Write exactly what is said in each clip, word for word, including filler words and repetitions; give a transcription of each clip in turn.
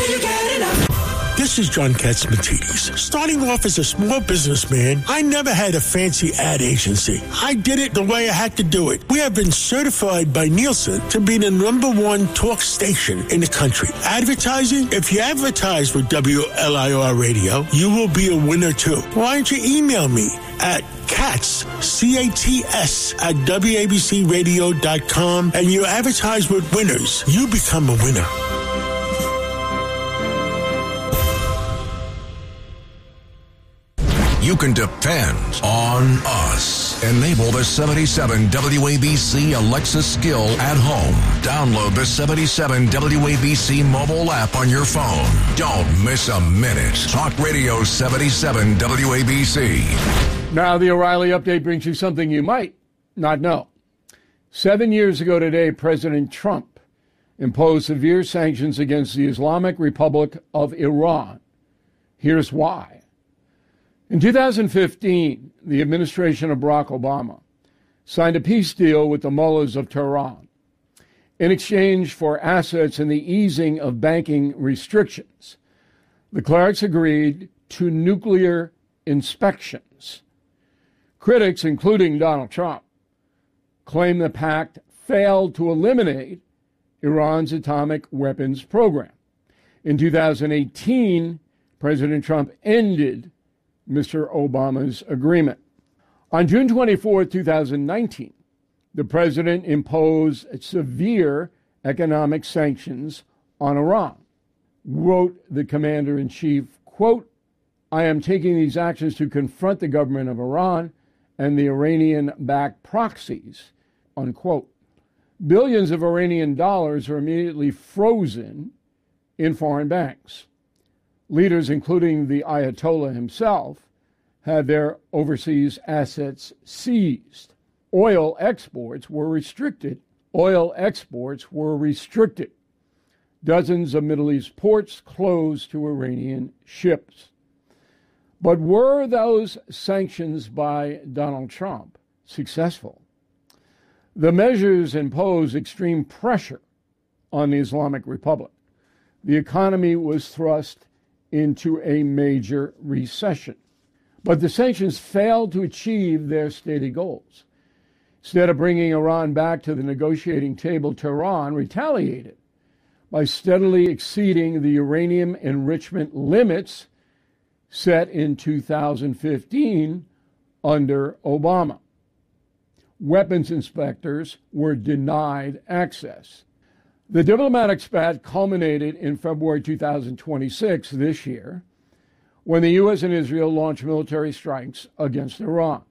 you get enough? This is John Katzmatidis. Starting off as a small businessman, I never had a fancy ad agency. I did it the way I had to do it. We have been certified by Nielsen to be the number one talk station in the country. Advertising? If you advertise with W L I R Radio, you will be a winner too. Why don't you email me at Katz, C A T S, at W A B C radio dot com, and you advertise with winners. You become a winner. You can depend on us. Enable the seventy-seven W A B C Alexa skill at home. Download the seventy-seven W A B C mobile app on your phone. Don't miss a minute. Talk Radio seventy-seven W A B C. Now the O'Reilly Update brings you something you might not know. Seven years ago today, President Trump imposed severe sanctions against the Islamic Republic of Iran. Here's why. In two thousand fifteen, the administration of Barack Obama signed a peace deal with the mullahs of Tehran in exchange for assets and the easing of banking restrictions. The clerics agreed to nuclear inspections. Critics, including Donald Trump, claim the pact failed to eliminate Iran's atomic weapons program. In two thousand eighteen, President Trump ended Mister Obama's agreement. On June twenty-fourth, two thousand nineteen, the president imposed severe economic sanctions on Iran. Wrote the commander-in-chief, quote, I am taking these actions to confront the government of Iran and the Iranian-backed proxies, unquote. Billions of Iranian dollars are immediately frozen in foreign banks. Leaders, including the Ayatollah himself, had their overseas assets seized. Oil exports were restricted. Oil exports were restricted. Dozens of Middle East ports closed to Iranian ships. But were those sanctions by Donald Trump successful? The measures imposed extreme pressure on the Islamic Republic. The economy was thrust into a major recession. But the sanctions failed to achieve their stated goals. Instead of bringing Iran back to the negotiating table, Tehran retaliated by steadily exceeding the uranium enrichment limits set in two thousand fifteen under Obama. Weapons inspectors were denied access. The diplomatic spat culminated in February two thousand twenty-six, this year, when the U S and Israel launched military strikes against Iran.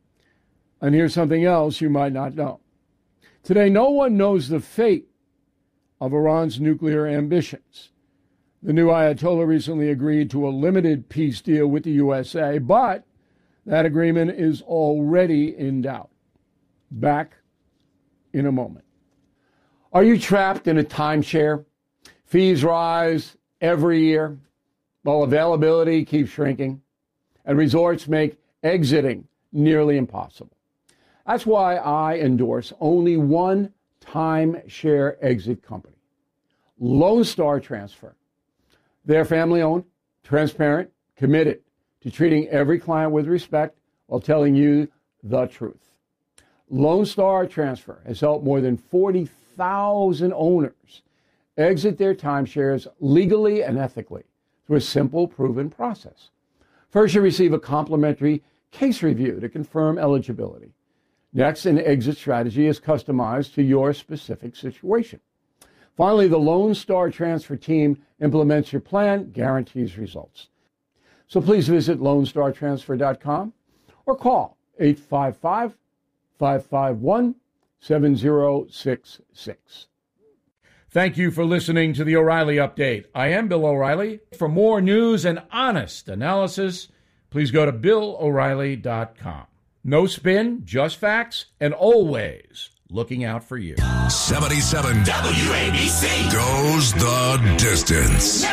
And here's something else you might not know. Today, no one knows the fate of Iran's nuclear ambitions. The new Ayatollah recently agreed to a limited peace deal with the U S A, but that agreement is already in doubt. Back in a moment. Are you trapped in a timeshare? Fees rise every year, while availability keeps shrinking, and resorts make exiting nearly impossible. That's why I endorse only one timeshare exit company, Lone Star Transfer. They're family-owned, transparent, committed to treating every client with respect while telling you the truth. Lone Star Transfer has helped more than forty thousand owners exit their timeshares legally and ethically through a simple, proven process. First, you receive a complimentary case review to confirm eligibility. Next, an exit strategy is customized to your specific situation. Finally, the Lone Star Transfer team implements your plan, guarantees results. So please visit lone star transfer dot com or call eight five five, five five one, seven zero six six. Thank you for listening to the O'Reilly Update. I am Bill O'Reilly. For more news and honest analysis, please go to bill o'reilly dot com. No spin, just facts, and always looking out for you. seventy-seven W A B C goes the distance. Now.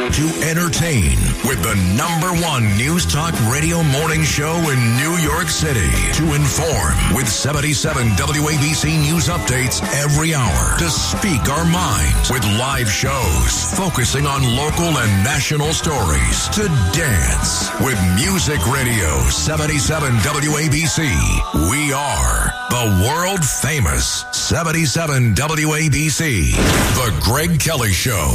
to entertain with the number one news talk radio morning show in New York City. To inform with seventy-seven W A B C News updates every hour. To speak our minds with live shows focusing on local and national stories. To dance with Music Radio seventy-seven W A B C. We are the world famous seventy-seven W A B C. The Greg Kelly Show.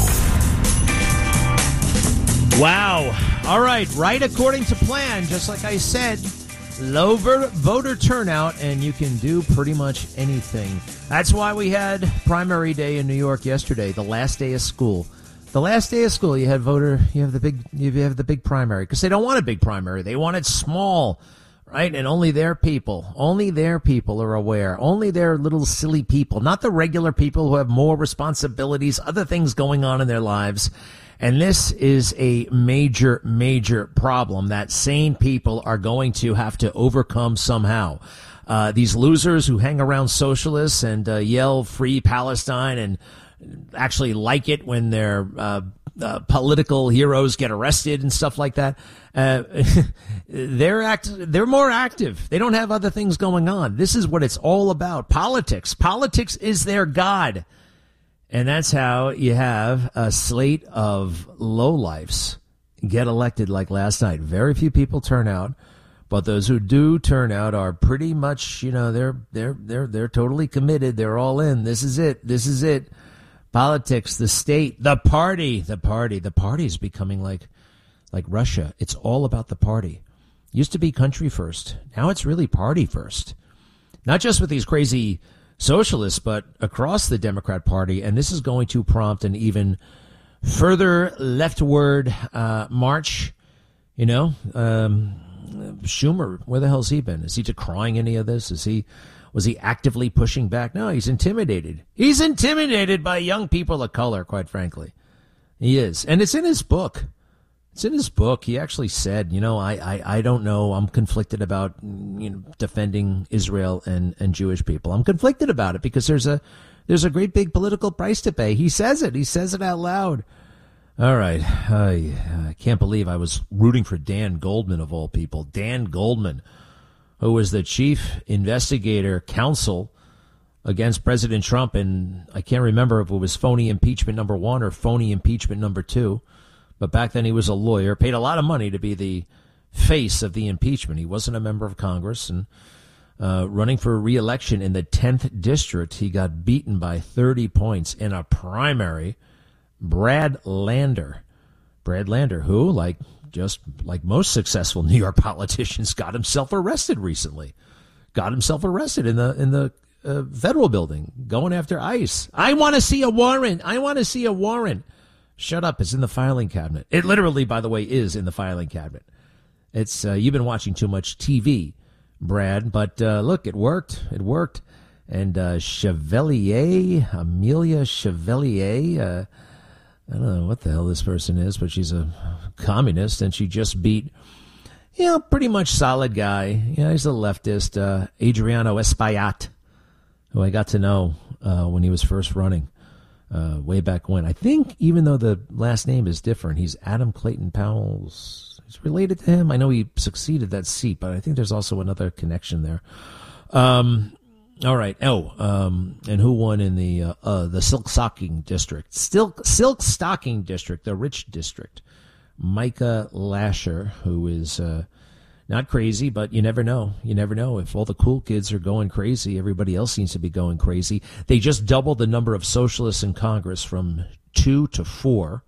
Wow. All right. Right according to plan, just like I said, low ver- voter turnout, and you can do pretty much anything. That's why we had primary day in New York yesterday, the last day of school. The last day of school, you had voter, you have the big, you have the big primary, because they don't want a big primary. They want it small, right? And only their people, only their people are aware. Only their little silly people, not the regular people who have more responsibilities, other things going on in their lives. And this is a major, major problem that sane people are going to have to overcome somehow. Uh, these losers who hang around socialists and uh, yell free Palestine and actually like it when their uh, uh, political heroes get arrested and stuff like that, uh, they're act- they're more active. They don't have other things going on. This is what it's all about. Politics. Politics is their God. And that's how you have a slate of lowlifes get elected like last night. Very few people turn out, but those who do turn out are pretty much, you know, they're they're they're they're totally committed. They're all in. This is it. This is it. Politics, the state, the party, the party. The party is becoming like like Russia. It's all about the party. Used to be country first. Now it's really party first. Not just with these crazy socialists, but across the Democrat Party, and this is going to prompt an even further leftward uh, march. You know, um, Schumer, where the hell's he been? Is he decrying any of this? Is he, was he actively pushing back? No, he's intimidated. He's intimidated by young people of color, quite frankly. He is, and it's in his book. It's in his book. He actually said, you know, I, I, I don't know. I'm conflicted about, you know, defending Israel and, and Jewish people. I'm conflicted about it because there's a there's a great big political price to pay. He says it. He says it out loud. All right. I, I can't believe I was rooting for Dan Goldman, of all people. Dan Goldman, who was the chief investigator counsel against President Trump. And I can't remember if it was phony impeachment number one or phony impeachment number two. But back then he was a lawyer, paid a lot of money to be the face of the impeachment. He wasn't a member of Congress. And uh, running for re-election in the tenth district, he got beaten by thirty points in a primary. Brad Lander. Brad Lander, who, like just like most successful New York politicians, got himself arrested recently. Got himself arrested in the in the uh, federal building, going after ICE. I want to see a warrant. I want to see a warrant. Shut up. It's in the filing cabinet. It literally, by the way, is in the filing cabinet. It's uh, you've been watching too much T V, Brad. But uh, look, it worked. It worked. And uh, Chevalier, Amelia Chevalier, uh, I don't know what the hell this person is, but she's a communist, and she just beat, you know, pretty much solid guy. You know, he's a leftist, uh, Adriano Espaillat, who I got to know uh, when he was first running. Uh, way back when. I think even though the last name is different, he's Adam Clayton Powell's. He's related to him. I know he succeeded that seat, but I think there's also another connection there. Um, all right. Oh, um, and who won in the uh, uh, the Silk Stocking District? Silk Silk Stocking District, the rich district. Micah Lasher, who is uh, not crazy, but you never know. You never know. If all the cool kids are going crazy, everybody else seems to be going crazy. They just doubled the number of socialists in Congress from two to four.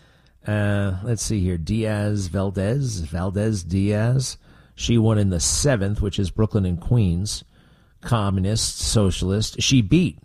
Uh, let's see here. Diaz Valdez, Valdez Diaz. She won in the seventh, which is Brooklyn and Queens. Communist, socialist. She beat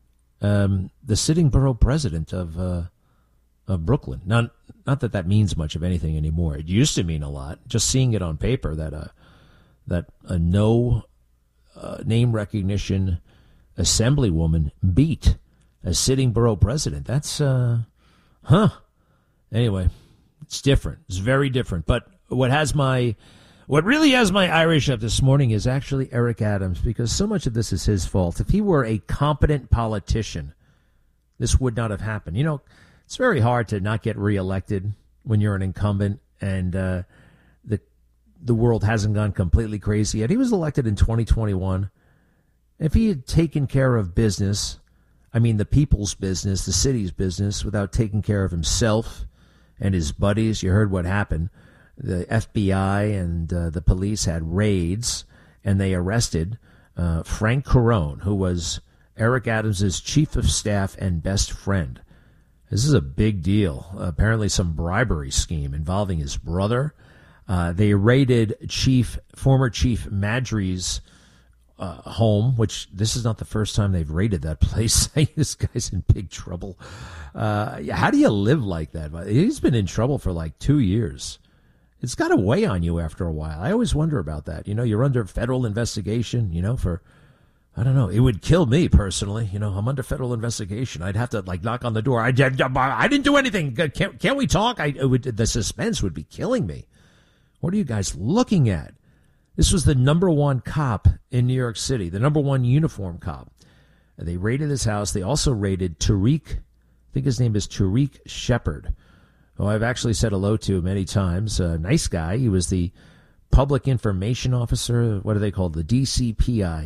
um, the sitting borough president of uh, of Brooklyn. Not, not that that means much of anything anymore. It used to mean a lot. Just seeing it on paper that uh, that a no uh, name recognition assemblywoman beat a sitting borough president. That's, uh, huh. Anyway, it's different. It's very different. But what has my, what really has my Irish up this morning is actually Eric Adams, because so much of this is his fault. If he were a competent politician, this would not have happened. You know, it's very hard to not get reelected. when you're an incumbent and uh, the the world hasn't gone completely crazy yet. He was elected in twenty twenty-one. If he had taken care of business, I mean the people's business, the city's business, without taking care of himself and his buddies, you heard what happened. The F B I and uh, the police had raids, and they arrested uh, Frank Carone, who was Eric Adams' chief of staff and best friend. This is a big deal. Uh, apparently some bribery scheme involving his brother. Uh, they raided Chief, former Chief Madry's uh, home, which this is not the first time they've raided that place. This guy's in big trouble. Uh, how do you live like that? He's been in trouble for like two years. It's got to weigh on you after a while. I always wonder about that. You know, you're under federal investigation, you know, for, I don't know, it would kill me personally. You know, I'm under federal investigation. I'd have to, like, knock on the door. I, I didn't do anything. Can't, can't we talk? I it would, the suspense would be killing me. What are you guys looking at? This was the number one cop in New York City, the number one uniform cop. And they raided his house. They also raided Tariq, I think his name is Tariq Shepard, who I've actually said hello to many times. A nice guy. He was the public information officer. What are they called? The D C P I.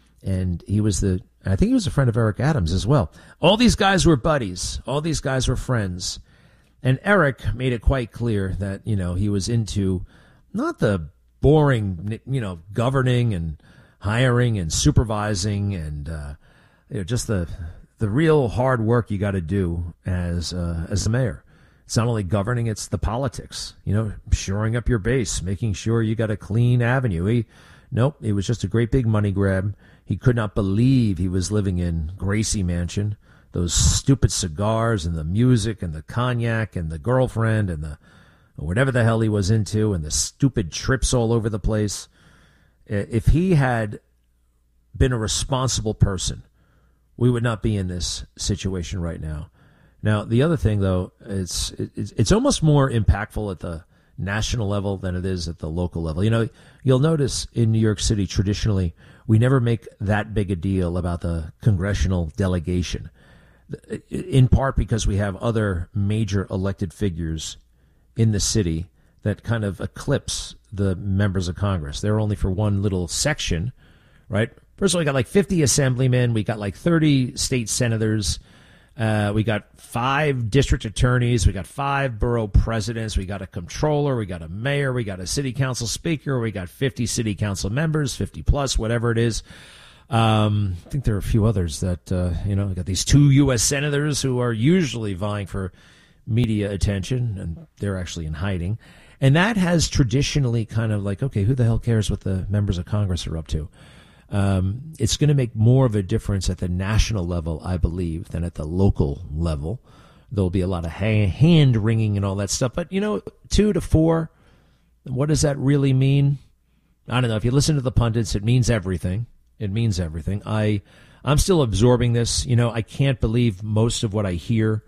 And he was the, I think he was a friend of Eric Adams as well. All these guys were buddies. All these guys were friends. And Eric made it quite clear that, you know, he was into not the boring, you know, governing and hiring and supervising and, uh, you know, just the the real hard work you got to do as uh, as the mayor. It's not only governing, it's the politics, you know, shoring up your base, making sure you got a clean avenue. He, nope, it was just a great big money grab. He could not believe he was living in Gracie Mansion. Those stupid cigars and the music and the cognac and the girlfriend and the whatever the hell he was into and the stupid trips all over the place. If he had been a responsible person, we would not be in this situation right now. Now, the other thing, though, it's it's, it's almost more impactful at the national level than it is at the local level. You know, you'll notice in New York City, traditionally, we never make that big a deal about the congressional delegation, in part because we have other major elected figures in the city that kind of eclipse the members of Congress. They're only for one little section, right? First of all, we got like fifty assemblymen. We got like thirty state senators. Uh, we got five district attorneys. We got five borough presidents. We got a comptroller. We got a mayor. We got a city council speaker. We got fifty city council members, fifty plus, whatever it is. Um, I think there are a few others that, uh, you know, we got these two U S senators who are usually vying for media attention, and they're actually in hiding. And that has traditionally kind of like, okay, who the hell cares what the members of Congress are up to? Um, it's going to make more of a difference at the national level, I believe, than at the local level. There'll be a lot of ha- hand wringing and all that stuff. But, you know, two to four, what does that really mean? I don't know. If you listen to the pundits, it means everything. It means everything. I, I'm still absorbing this. You know, I can't believe most of what I hear,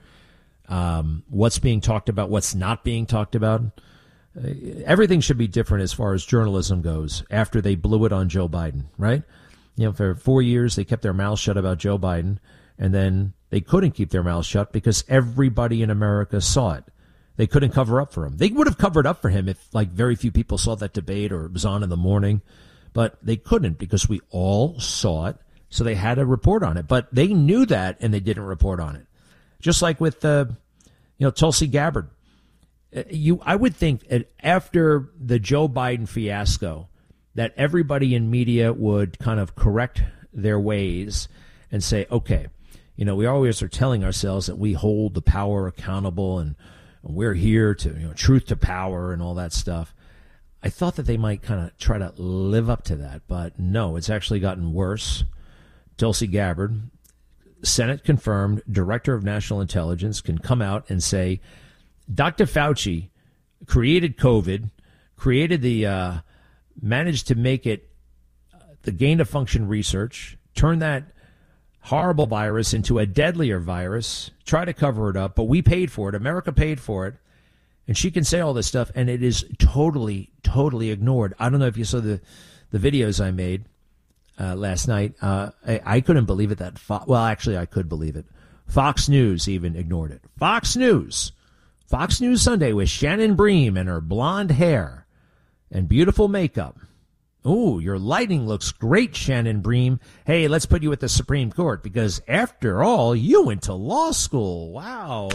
um, what's being talked about, what's not being talked about. Uh, everything should be different as far as journalism goes after they blew it on Joe Biden, right? You know, for four years, they kept their mouths shut about Joe Biden, and then they couldn't keep their mouths shut because everybody in America saw it. They couldn't cover up for him. They would have covered up for him if, like, very few people saw that debate or it was on in the morning, but they couldn't because we all saw it, so they had to report on it. But they knew that, and they didn't report on it. Just like with, uh, you know, Tulsi Gabbard. You, I would think that after the Joe Biden fiasco, that everybody in media would kind of correct their ways and say, okay, you know, we always are telling ourselves that we hold the power accountable and we're here to, you know, truth to power and all that stuff. I thought that they might kind of try to live up to that, but no, it's actually gotten worse. Tulsi Gabbard, Senate confirmed Director of National Intelligence, can come out and say, Doctor Fauci created COVID, created the, uh, managed to make it uh, the gain of function research, turn that horrible virus into a deadlier virus, try to cover it up, but we paid for it. America paid for it. And she can say all this stuff, and it is totally, totally ignored. I don't know if you saw the, the videos I made uh, last night. Uh, I, I couldn't believe it that, Fo- well, actually, I could believe it. Fox News even ignored it. Fox News. Fox News Sunday with Shannon Bream and her blonde hair and beautiful makeup. Ooh, your lighting looks great, Shannon Bream. Hey, let's put you at the Supreme Court because, after all, you went to law school. Wow.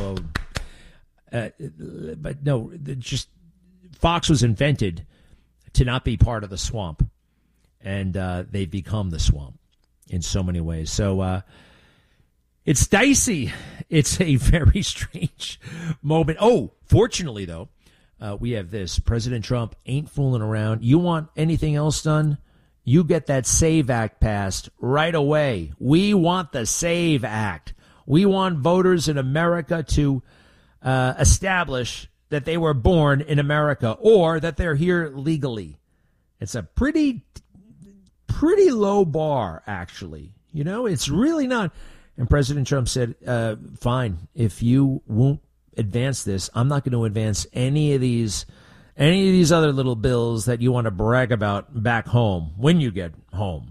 Uh, but no, just Fox was invented to not be part of the swamp, and uh, they've become the swamp in so many ways. So uh, it's dicey. It's a very strange moment. Oh, fortunately, though, Uh, we have this. President Trump ain't fooling around. You want anything else done? You get that SAVE Act passed right away. We want the SAVE Act. We want voters in America to uh, establish that they were born in America or that they're here legally. It's a pretty, pretty low bar, actually. You know, it's really not. And President Trump said, uh, fine, if you won't advance this, I'm not going to advance any of these any of these other little bills that you want to brag about back home when you get home.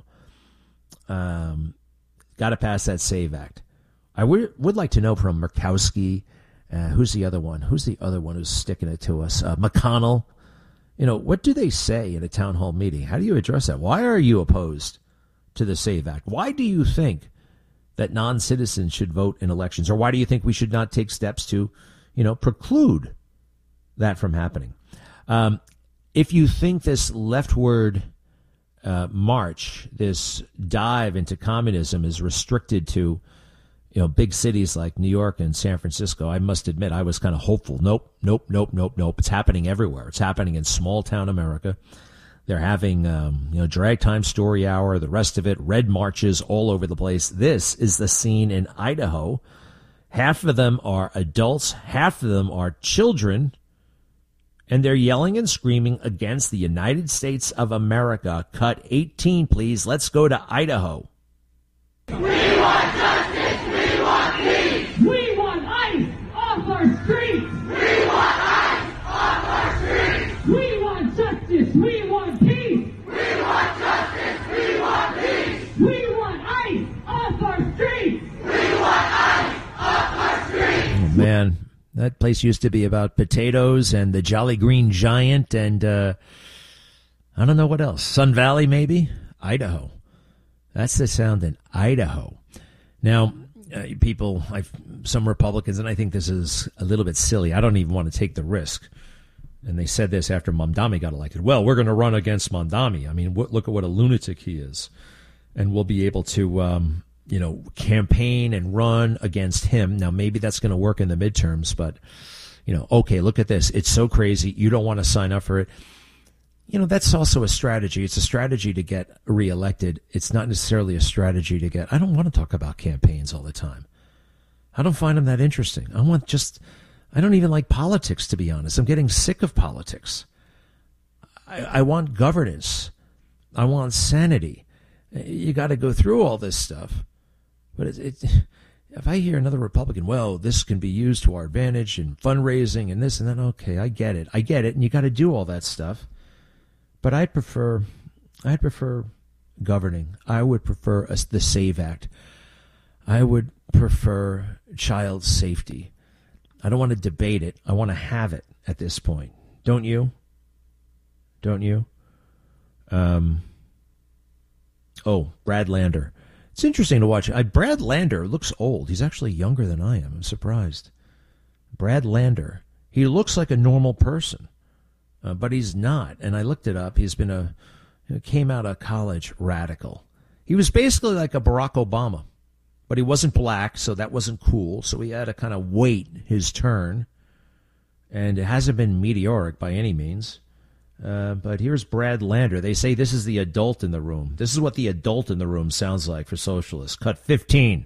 Um, got to pass that SAVE Act. I w- would like to know from Murkowski, uh, who's the other one? Who's the other one who's sticking it to us? Uh, McConnell. You know, what do they say in a town hall meeting? How do you address that? Why are you opposed to the SAVE Act? Why do you think that non-citizens should vote in elections? Or why do you think we should not take steps to, you know, preclude that from happening? Um, if you think this leftward uh, march, this dive into communism is restricted to, you know, big cities like New York and San Francisco, I must admit I was kind of hopeful. Nope, nope, nope, nope, nope. It's happening everywhere. It's happening in small town America. They're having, um, you know, drag time story hour, the rest of it, red marches all over the place. This is the scene in Idaho. Half of them are adults, half of them are children, and they're yelling and screaming against the United States of America. Cut eighteen, please. Let's go to Idaho. We want justice. We want peace. We want ICE off our streets. We want ICE off our streets. We want justice. We want peace. We want justice. We want peace. We want ICE off our streets. We want ICE off our streets. Oh, man. That place used to be about potatoes and the Jolly Green Giant and uh, I don't know what else. Sun Valley, maybe? Idaho. That's the sound in Idaho. Now, uh, people, I've, some Republicans, and I think this is a little bit silly. I don't even want to take the risk. And they said this after Mamdani got elected. Well, we're going to run against Mamdani. I mean, w- look at what a lunatic he is. And we'll be able to, um, you know, campaign and run against him. Now, maybe that's going to work in the midterms, but, you know, okay, look at this. It's so crazy. You don't want to sign up for it. You know, that's also a strategy. It's a strategy to get reelected. It's not necessarily a strategy to get, I don't want to talk about campaigns all the time. I don't find them that interesting. I want just, I don't even like politics, to be honest. I'm getting sick of politics. I, I want governance. I want sanity. You got to go through all this stuff. But it, it, if I hear another Republican, well, this can be used to our advantage in fundraising and this and that, okay, I get it. I get it. And you got to do all that stuff. But I'd prefer, I'd prefer governing. I would prefer a, the SAVE Act. I would prefer child safety. I don't want to debate it. I want to have it at this point. Don't you? Don't you? Um. Oh, Brad Lander. It's interesting to watch. I, Brad Lander looks old. He's actually younger than I am. I'm surprised. Brad Lander. He looks like a normal person, uh, but he's not. And I looked it up. He's been a, came out of college radical. He was basically like a Barack Obama, but he wasn't black, so that wasn't cool. So he had to kind of wait his turn. And it hasn't been meteoric by any means. Uh, but here's Brad Lander. They say this is the adult in the room. This is what the adult in the room sounds like for socialists. Cut fifteen.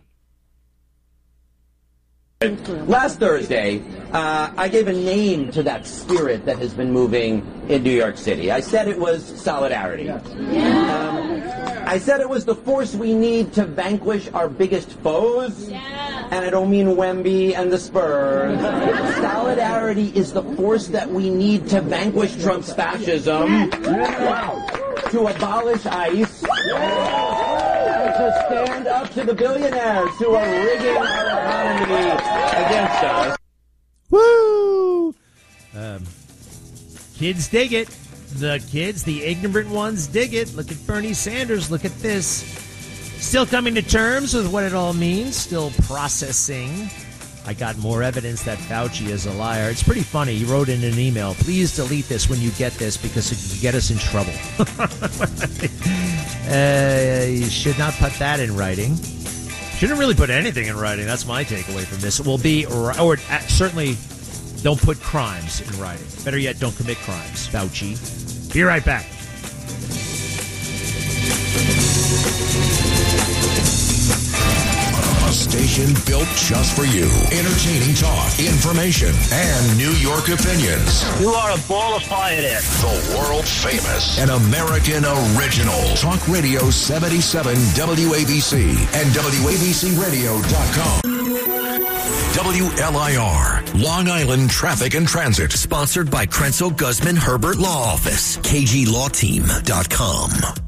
Last Thursday, uh, I gave a name to that spirit that has been moving in New York City. I said it was solidarity. Yeah. Um, I said it was the force we need to vanquish our biggest foes. Yeah. And I don't mean Wemby and the Spurs. Solidarity is the force that we need to vanquish Trump's fascism, yeah. to abolish ICE, and to stand up to the billionaires who are rigging our economy against us. Woo! kids dig it. The kids, the ignorant ones, dig it. Look at Bernie Sanders. Look at this. Still coming to terms with what it all means. Still processing. I got more evidence that Fauci is a liar. It's pretty funny. He wrote in an email, please delete this when you get this because it can get us in trouble. uh, you should not put that in writing. Shouldn't really put anything in writing. That's my takeaway from this. It will be, or certainly don't put crimes in writing. Better yet, don't commit crimes, Fauci. Be right back. A station built just for you. Entertaining talk, information, and New York opinions. You are a ball of fire there. The world famous and American original. Talk Radio seventy-seven W A B C and W A B C radio dot com. W L I R, Long Island Traffic and Transit. Sponsored by Krenzel Guzman Herbert Law Office. K G law team dot com.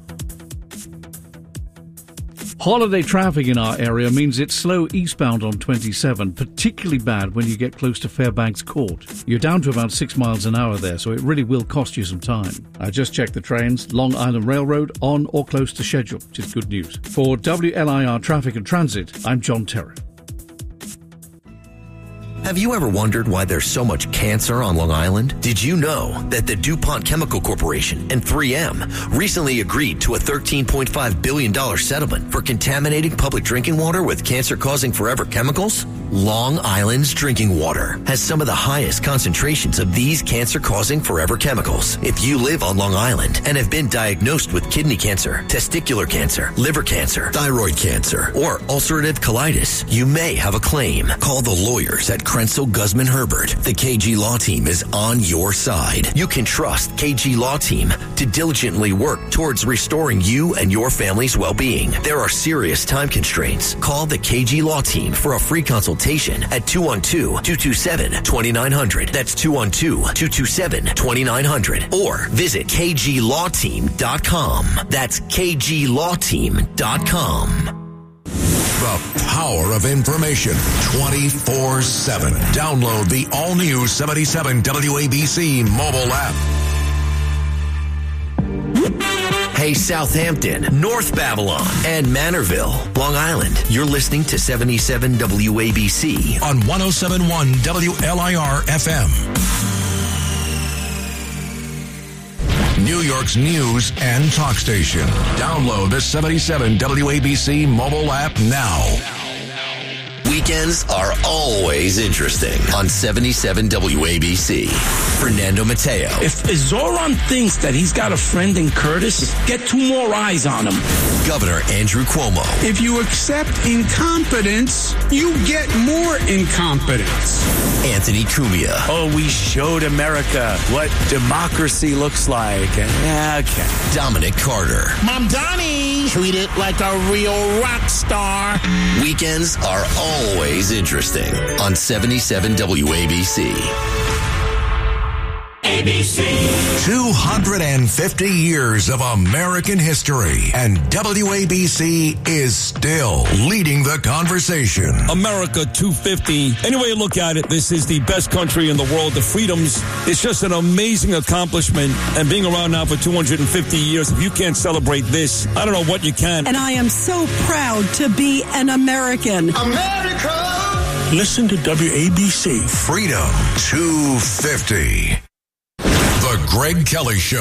Holiday traffic in our area means it's slow eastbound on twenty-seven, particularly bad when you get close to Fairbanks Court. You're down to about six miles an hour there, so it really will cost you some time. I just checked the trains, Long Island Railroad, on or close to schedule, which is good news. For W L I R Traffic and Transit, I'm John Terry. Have you ever wondered why there's so much cancer on Long Island? Did you know that the DuPont Chemical Corporation and three M recently agreed to a thirteen point five billion dollars settlement for contaminating public drinking water with cancer-causing forever chemicals? Long Island's drinking water has some of the highest concentrations of these cancer-causing forever chemicals. If you live on Long Island and have been diagnosed with kidney cancer, testicular cancer, liver cancer, thyroid cancer, or ulcerative colitis, you may have a claim. Call the lawyers at Krenzel Guzman Herbert. The K G Law Team is on your side. You can trust K G Law Team to diligently work towards restoring you and your family's well-being. There are serious time constraints. Call the K G Law Team for a free consultation at two one two, two two seven, two nine zero zero. That's two one two, two two seven, two nine zero zero. Or visit K G law team dot com. That's K G law team dot com. The power of information twenty-four seven. Download the all-new seventy-seven W A B C mobile app. Hey, Southampton, North Babylon, and Manorville, Long Island. You're listening to seventy-seven W A B C on one oh seven point one W L I R F M. New York's news and talk station. Download the seventy-seven W A B C mobile app now. Weekends are always interesting on seventy-seven W A B C. Fernando Mateo. If Zoran thinks that he's got a friend in Curtis, get two more eyes on him. Governor Andrew Cuomo. If you accept incompetence, you get more incompetence. Anthony Cumia. Oh, we showed America what democracy looks like. Okay. Dominic Carter. Mom Donnie, treat it like a real rock star. Weekends are always interesting on seventy-seven W A B C. A B C. two hundred fifty years of American history, and W A B C is still leading the conversation. America two fifty. Any way you look at it, this is the best country in the world. The freedoms, it's just an amazing accomplishment. And being around now for two hundred fifty years, if you can't celebrate this, I don't know what you can. And I am so proud to be an American. America! Listen to W A B C. Freedom two fifty. The Greg Kelly Show.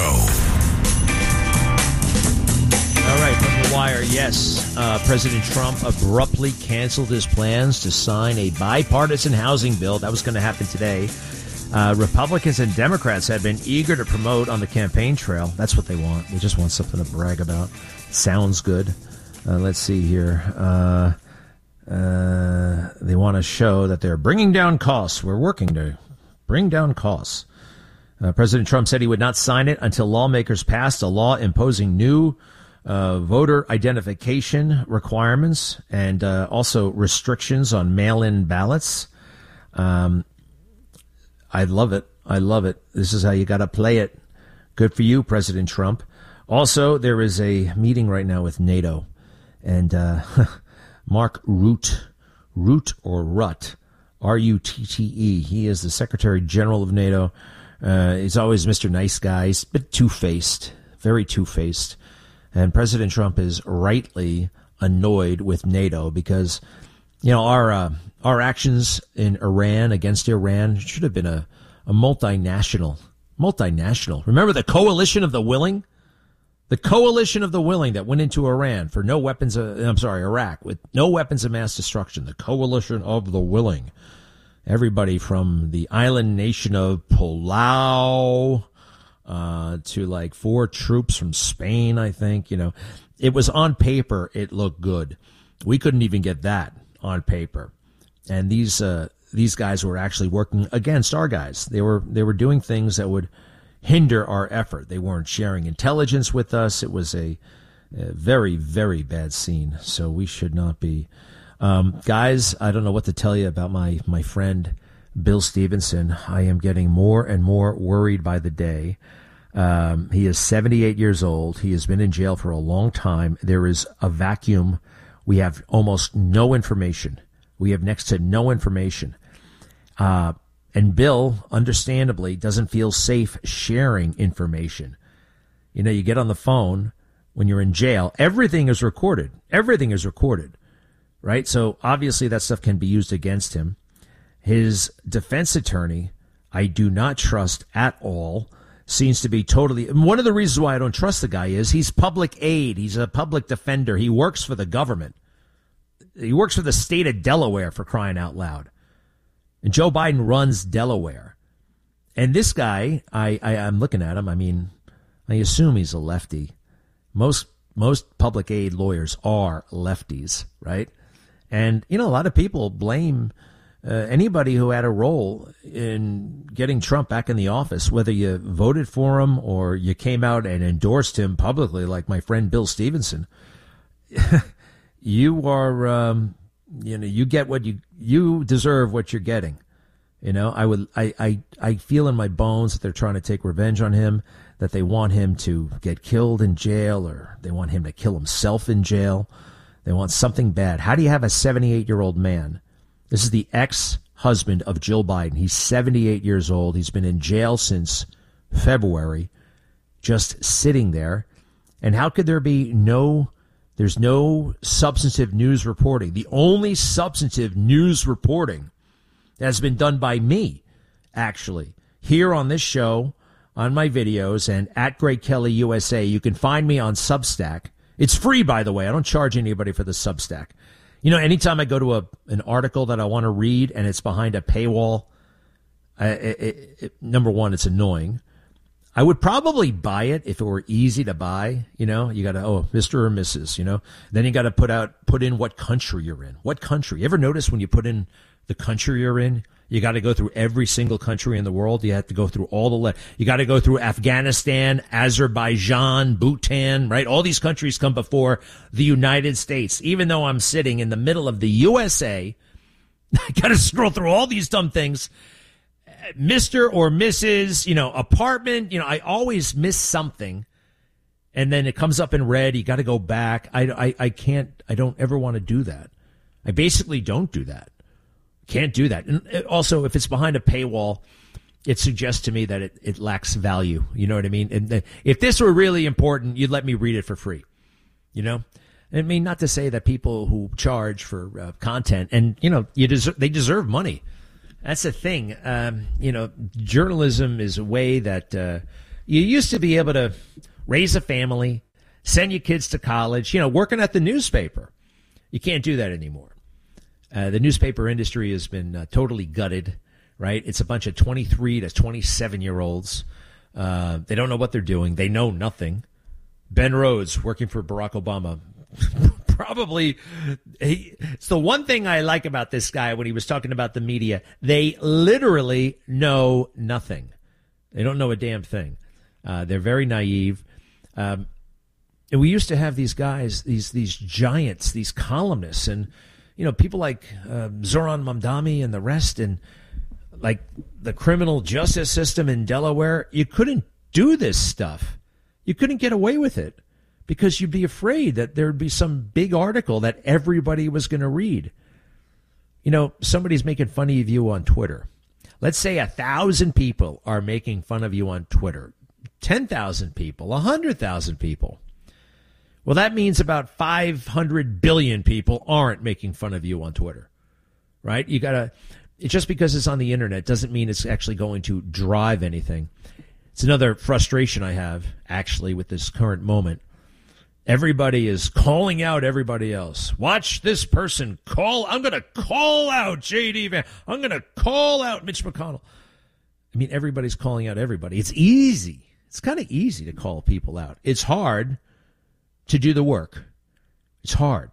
All right, from The Wire, yes, uh, President Trump abruptly canceled his plans to sign a bipartisan housing bill. That was going to happen today. Uh, Republicans and Democrats had been eager to promote on the campaign trail. That's what they want. They just want something to brag about. Sounds good. Uh, let's see here. Uh, uh, they want to show that they're bringing down costs. We're working to bring down costs. Uh, President Trump said he would not sign it until lawmakers passed a law imposing new uh, voter identification requirements and uh, also restrictions on mail-in ballots. Um, I love it. I love it. This is how you got to play it. Good for you, President Trump. Also, there is a meeting right now with NATO, and uh, Mark Rutte, Rutte or Rutte, R U T T E, he is the Secretary General of NATO. Uh, he's always Mister Nice Guy. He's a bit two-faced, very two-faced. And President Trump is rightly annoyed with NATO because, you know, our uh, our actions in Iran against Iran should have been a, a multinational, multinational. Remember the coalition of the willing? The coalition of the willing that went into Iran for no weapons, of, I'm sorry, Iraq, with no weapons of mass destruction. The coalition of the willing. Everybody from the island nation of Palau uh, to like four troops from Spain, I think. You know, it was on paper. It looked good. We couldn't even get that on paper. And these uh, these guys were actually working against our guys. They were they were doing things that would hinder our effort. They weren't sharing intelligence with us. It was a, a very, very bad scene. So we should not be. Um, guys, I don't know what to tell you about my, my friend Bill Stevenson. I am getting more and more worried by the day. Um, he is seventy-eight years old. He has been in jail for a long time. There is a vacuum. We have almost no information. We have next to no information. Uh, And Bill, understandably, doesn't feel safe sharing information. You know, you get on the phone when you're in jail. Everything is recorded. Everything is recorded, right? So obviously that stuff can be used against him. His defense attorney, I do not trust at all, seems to be totally... One of the reasons why I don't trust the guy is he's public aid. He's a public defender. He works for the government. He works for the state of Delaware, for crying out loud. And Joe Biden runs Delaware. And this guy, I, I, I'm looking at him, I mean, I assume he's a lefty. Most most public aid lawyers are lefties, right? And, you know, a lot of people blame uh, anybody who had a role in getting Trump back in the office, whether you voted for him or you came out and endorsed him publicly, like my friend Bill Stevenson. You are... Um, You know, you get what you, you deserve what you're getting. You know, I would, I, I, I feel in my bones that they're trying to take revenge on him, that they want him to get killed in jail, or they want him to kill himself in jail. They want something bad. How do you have a seventy-eight year old man? This is the ex-husband of Jill Biden. He's seventy-eight years old. He's been in jail since February, just sitting there. And how could there be no There's no substantive news reporting. The only substantive news reporting has been done by me, actually, here on this show, on my videos, and at Greg Kelly U S A. You can find me on Substack. It's free, by the way. I don't charge anybody for the Substack. You know, anytime I go to a an article that I want to read and it's behind a paywall, uh, it, it, it, number one, it's annoying. I would probably buy it if it were easy to buy. You know, you got to, oh, Mister or Missus, you know, then you got to put out, put in what country you're in. What country? You ever notice when you put in the country you're in, you got to go through every single country in the world. You have to go through all the, le- you got to go through Afghanistan, Azerbaijan, Bhutan, right? All these countries come before the United States. Even though I'm sitting in the middle of the U S A, I got to scroll through all these dumb things. Mister or Missus, you know, apartment, you know, I always miss something. And then it comes up in red. You got to go back. I, I, I can't, I don't ever want to do that. I basically don't do that. Can't do that. And also, if it's behind a paywall, it suggests to me that it, it lacks value. You know what I mean? And if this were really important, you'd let me read it for free. You know? I mean, not to say that people who charge for uh, content, and, you know, you deserve, they deserve money. That's the thing. Um, you know, journalism is a way that uh, you used to be able to raise a family, send your kids to college, you know, working at the newspaper. You can't do that anymore. Uh, the newspaper industry has been uh, totally gutted, right? It's a bunch of twenty-three to twenty-seven-year-olds. Uh, they don't know what they're doing. They know nothing. Ben Rhodes, working for Barack Obama, probably, he, it's the one thing I like about this guy when he was talking about the media. They literally know nothing. They don't know a damn thing. Uh, they're very naive. Um, and we used to have these guys, these these giants, these columnists, and, you know, people like uh, Zoran Mamdani and the rest, and like the criminal justice system in Delaware. You couldn't do this stuff. You couldn't get away with it because you'd be afraid that there'd be some big article that everybody was going to read. You know, somebody's making fun of you on Twitter. Let's say a thousand people are making fun of you on Twitter. ten thousand people, one hundred thousand people. Well, that means about five hundred billion people aren't making fun of you on Twitter, right? You got to, just because it's on the internet doesn't mean it's actually going to drive anything. It's another frustration I have, actually, with this current moment. Everybody is calling out everybody else. Watch this person call. I'm going to call out J D Van. I'm going to call out Mitch McConnell. I mean, everybody's calling out everybody. It's easy. It's kind of easy to call people out. It's hard to do the work. It's hard.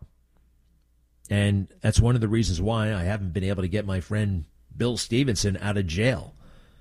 And that's one of the reasons why I haven't been able to get my friend Bill Stevenson out of jail.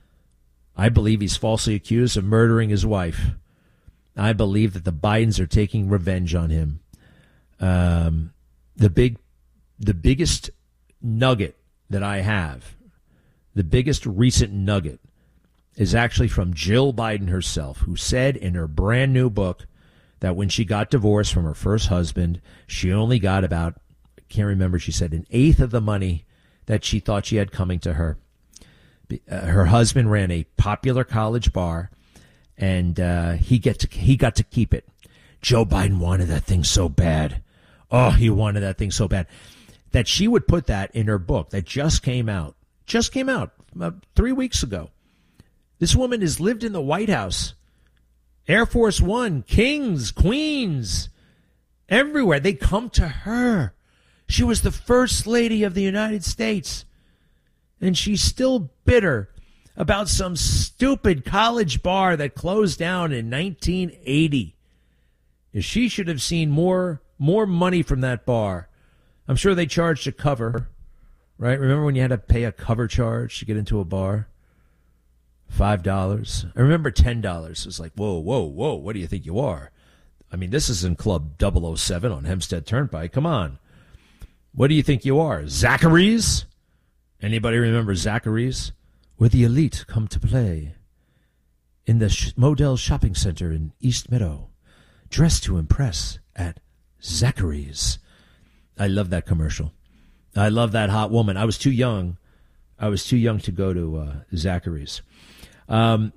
I believe he's falsely accused of murdering his wife. I believe that the Bidens are taking revenge on him. Um, the big, the biggest nugget that I have, the biggest recent nugget, is actually from Jill Biden herself, who said in her brand new book that when she got divorced from her first husband, she only got about, I can't remember, she said an eighth of the money that she thought she had coming to her. Uh, her husband ran a popular college bar, and uh, he get to, he got to keep it. Joe Biden wanted that thing so bad. Oh, he wanted that thing so bad that she would put that in her book that just came out, just came out uh, three weeks ago. This woman has lived in the White House, Air Force One, kings, queens, everywhere. They come to her. She was the first lady of the United States, and she's still bitter about some stupid college bar that closed down in nineteen eighty. She should have seen more more money from that bar. I'm sure they charged a cover, right? Remember when you had to pay a cover charge to get into a bar? five dollars. I remember ten dollars. It was like, whoa, whoa, whoa, what do you think you are? I mean, this isn't Club double oh seven on Hempstead Turnpike. Come on. What do you think you are? Zachary's? Anybody remember Zachary's? Where the elite come to play. In the Sh- Model Shopping Center in East Meadow. Dressed to impress at Zachary's. I love that commercial. I love that hot woman. I was too young. I was too young to go to uh, Zachary's. Um,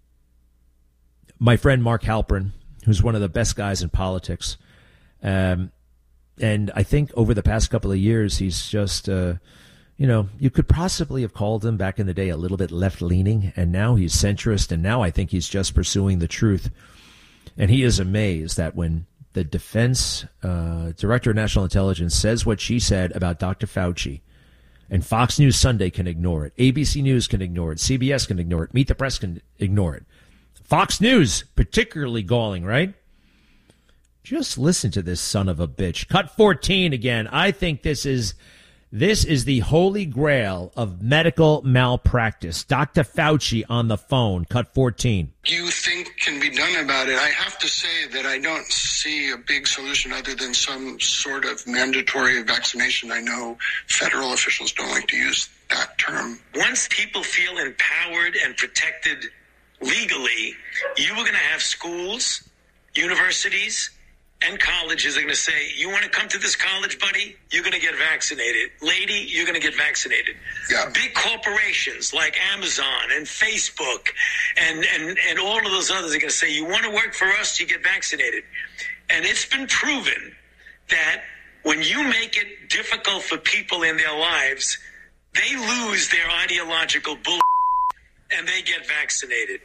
my friend Mark Halperin, who's one of the best guys in politics, um, and I think over the past couple of years, he's just, uh, you know, you could possibly have called him back in the day a little bit left-leaning, and now he's centrist, and now I think he's just pursuing the truth. And he is amazed that when the defense uh, director of national intelligence says what she said about Doctor Fauci, and Fox News Sunday can ignore it, A B C News can ignore it, C B S can ignore it, Meet the Press can ignore it. Fox News, particularly galling, right? Just listen to this son of a bitch. Cut fourteen again. I think this is this is the holy grail of medical malpractice. Doctor Fauci on the phone. Cut fourteen. You think can be done about it? I have to say that I don't see a big solution other than some sort of mandatory vaccination. I know federal officials don't like to use that term. Once people feel empowered and protected legally, you are going to have schools, universities, and colleges are going to say, you want to come to this college, buddy? You're going to get vaccinated. Lady, you're going to get vaccinated. Yeah. Big corporations like Amazon and Facebook and, and, and all of those others are going to say, you want to work for us, you get vaccinated. And it's been proven that when you make it difficult for people in their lives, they lose their ideological bull and they get vaccinated.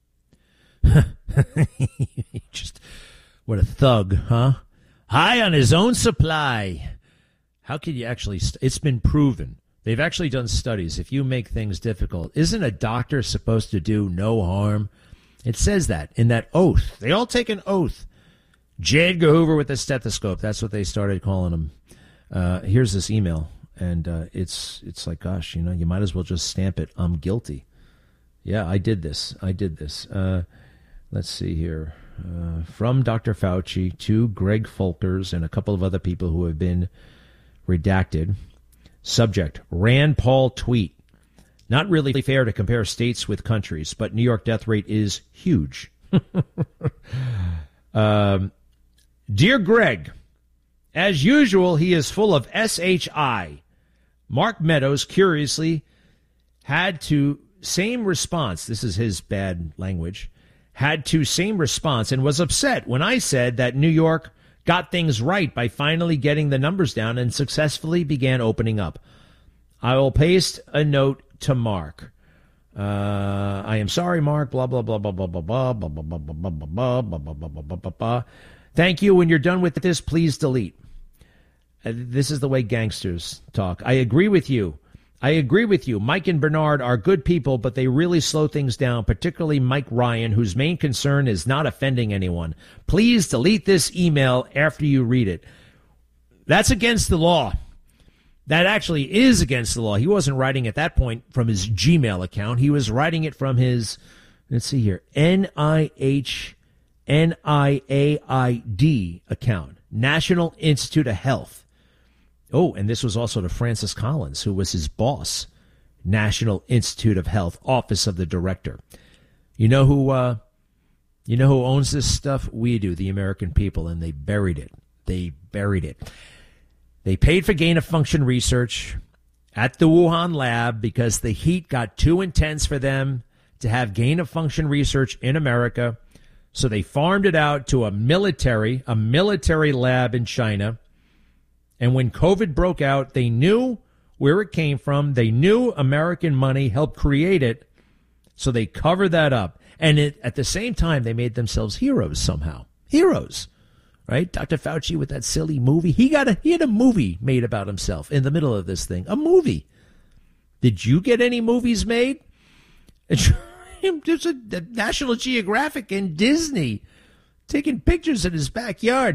Just... What a thug, huh? High on his own supply. How can you actually... St- it's been proven. They've actually done studies. If you make things difficult, isn't a doctor supposed to do no harm? It says that in that oath. They all take an oath. J. Edgar Hoover with the stethoscope. That's what they started calling him. Uh, here's this email. And uh, it's it's like, gosh, you know, you might as well just stamp it. I'm guilty. Yeah, I did this. I did this. Uh, let's see here. Uh, from Doctor Fauci to Greg Folkers and a couple of other people who have been redacted. Subject, Rand Paul tweet. Not really fair to compare states with countries, but New York death rate is huge. um, Dear Greg, as usual, he is full of S H I. Mark Meadows, curiously, had to, same response, this is his bad language, had to same response and was upset when I said that New York got things right by finally getting the numbers down and successfully began opening up. I will paste a note to Mark. Uh, I am sorry, Mark, blah, blah, blah, blah, blah, blah, blah, blah, blah, blah, blah, blah, blah, blah, blah, blah, blah, blah, blah. Thank you. When you're done with this, please delete. This is the way gangsters talk. I agree with you. I agree with you. Mike and Bernard are good people, but they really slow things down, particularly Mike Ryan, whose main concern is not offending anyone. Please delete this email after you read it. That's against the law. That actually is against the law. He wasn't writing at that point from his Gmail account. He was writing it from his, let's see here, N I H N I A I D account, National Institute of Health. Oh, and this was also to Francis Collins, who was his boss, National Institute of Health, Office of the Director. You know who, uh, you know who owns this stuff? We do, the American people, and they buried it. They buried it. They paid for gain-of-function research at the Wuhan lab because the heat got too intense for them to have gain-of-function research in America. So they farmed it out to a military, a military lab in China. And when COVID broke out, they knew where it came from. They knew American money helped create it. So they covered that up. And it, at the same time, they made themselves heroes somehow. Heroes. Right? Doctor Fauci with that silly movie. He got a he had a movie made about himself in the middle of this thing. A movie. Did you get any movies made? There's a, a National Geographic and Disney taking pictures in his backyard.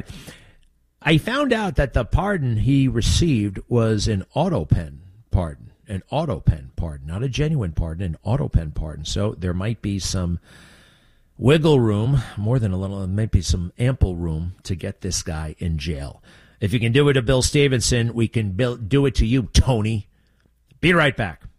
I found out that the pardon he received was an auto pen pardon. An auto pen pardon. Not a genuine pardon, an auto pen pardon. So there might be some wiggle room, more than a little, there might be some ample room to get this guy in jail. If you can do it to Bill Stevenson, we can do it to you, Tony. Be right back.